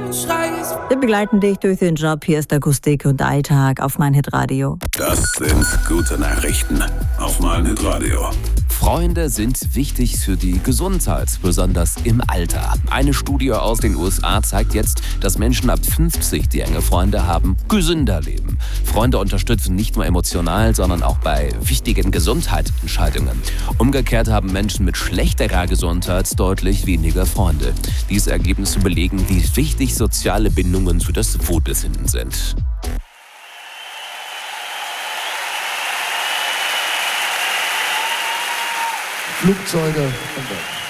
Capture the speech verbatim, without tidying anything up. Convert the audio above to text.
Wir begleiten dich durch den Job. Hier ist Akustik und Alltag auf Meinhit Radio. Das sind gute Nachrichten auf Meinhit Radio. Freunde sind wichtig für die Gesundheit, besonders im Alter. Eine Studie aus den U S A zeigt jetzt, dass Menschen ab fünfzig, die enge Freunde haben, gesünder leben. Freunde unterstützen nicht nur emotional, sondern auch bei wichtigen Gesundheitsentscheidungen. Umgekehrt haben Menschen mit schlechterer Gesundheit deutlich weniger Freunde. Diese Ergebnisse belegen, wie wichtig soziale Bindungen für das Wohlbefinden sind. Flugzeuge und